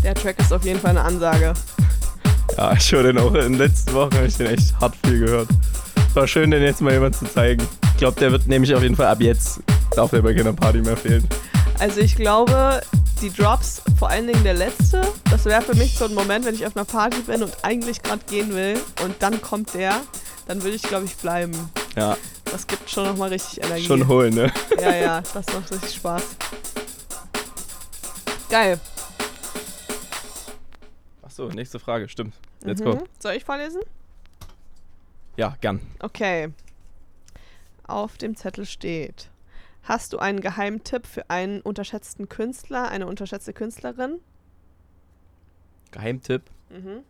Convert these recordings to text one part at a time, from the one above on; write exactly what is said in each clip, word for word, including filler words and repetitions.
Der Track ist auf jeden Fall eine Ansage. Ja, ich höre den auch in den letzten Wochen, habe ich den echt hart viel gehört. War schön, den jetzt mal jemand zu zeigen. Ich glaube, der wird nämlich auf jeden Fall ab jetzt, darf der bei keiner Party mehr fehlen. Also ich glaube, die Drops, vor allen Dingen der letzte, das wäre für mich so ein Moment, wenn ich auf einer Party bin und eigentlich gerade gehen will und dann kommt der, dann würde ich, glaube ich, bleiben. Ja. Das gibt schon nochmal richtig Energie. Schon holen, ne? Ja, ja, das macht richtig Spaß. Geil. Achso, nächste Frage, stimmt. Let's Mhm. go. Soll ich vorlesen? Ja, gern. Okay. Auf dem Zettel steht: Hast du einen Geheimtipp für einen unterschätzten Künstler, eine unterschätzte Künstlerin? Geheimtipp? Mhm.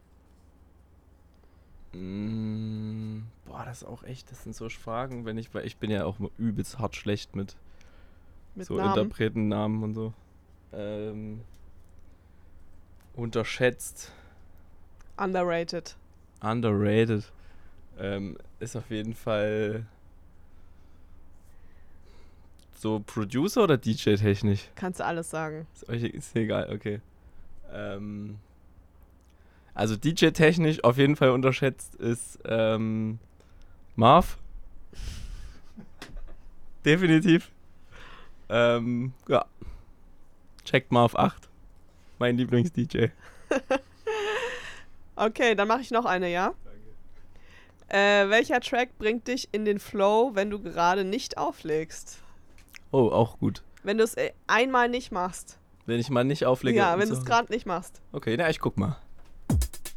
Mm, boah, das ist auch echt, das sind so Fragen, wenn ich, weil ich bin ja auch übelst hart schlecht mit, Mit so Namen. Interpretennamen und so. Ähm, unterschätzt, Underrated. underrated, ähm, ist auf jeden Fall so Producer oder D J-technisch? Kannst du alles sagen. Ist euch ist egal, okay. Ähm, also D J-technisch auf jeden Fall unterschätzt ist ähm, Marv. Definitiv. Ähm, ja. Checkt Marv acht. Mein Lieblings-D J. Okay, dann mache ich noch eine, ja? Äh, welcher Track bringt dich in den Flow, wenn du gerade nicht auflegst? Oh, auch gut. Wenn du es äh, einmal nicht machst. Wenn ich mal nicht auflege. Ja, und wenn du so. es gerade nicht machst. Okay, na, ich guck mal.